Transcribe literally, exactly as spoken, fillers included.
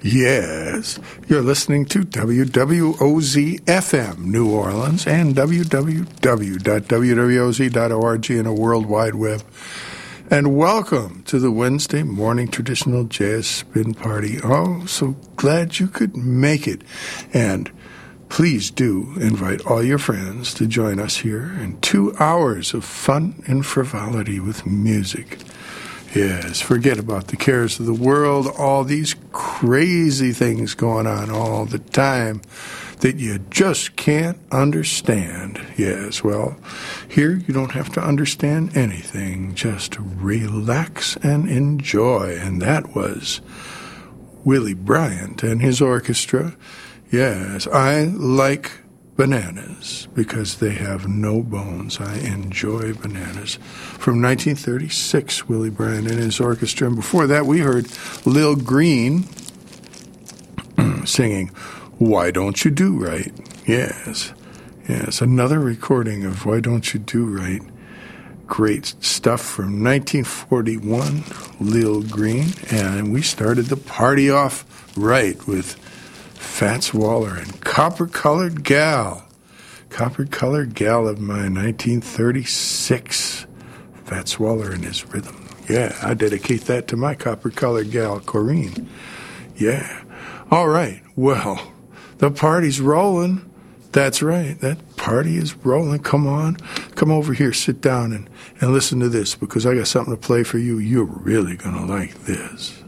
Yes, you're listening to W W O Z F M, New Orleans, and w w w dot w w o z dot org in a World Wide Web. And welcome to the Wednesday morning traditional jazz spin party. Oh, so glad you could make it. And please do invite all your friends to join us here in two hours of fun and frivolity with music. Yes, forget about the cares of the world, all these crazy things going on all the time that you just can't understand. Yes, well, here you don't have to understand anything. Just relax and enjoy. And that was Willie Bryant and his orchestra. Yes, I like bananas because they have no bones. I enjoy bananas. From nineteen thirty-six, Willie Bryant and his orchestra. And before that, we heard Lil Green singing, Why Don't You Do Right? Yes, yes, another recording of Why Don't You Do Right? Great stuff from nineteen forty-one, Lil Green. And we started the party off right with Fats Waller and Copper-Colored Gal. Copper-Colored Gal of mine, nineteen thirty-six. Fats Waller and his rhythm. Yeah, I dedicate that to my Copper-Colored Gal, Corrine. Yeah. All right. Well, the party's rolling. That's right. That party is rolling. Come on. Come over here. Sit down and, and listen to this because I got something to play for you. You're really going to like this.